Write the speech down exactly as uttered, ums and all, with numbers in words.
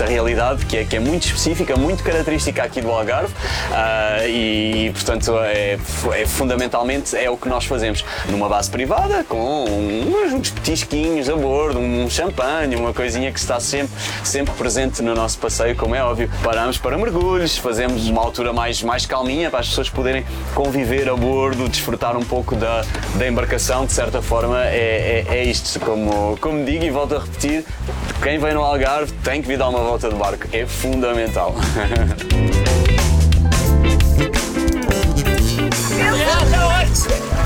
esta realidade que é, que é muito específica, muito característica aqui do Algarve uh, e, e, portanto, é, é, fundamentalmente é o que nós fazemos numa base privada, com uns, uns petisquinhos a bordo, um champanhe, uma coisinha que está sempre, sempre presente no nosso passeio, como é óbvio. Paramos para mergulhos, fazemos uma altura mais, mais calminha para as pessoas poderem conviver a bordo, desfrutar um pouco da, da embarcação. De certa forma é, é, é isto, como, como digo e volto a repetir, quem vem no Algarve tem que vir dar uma volta de barco, é fundamental. Yeah, no,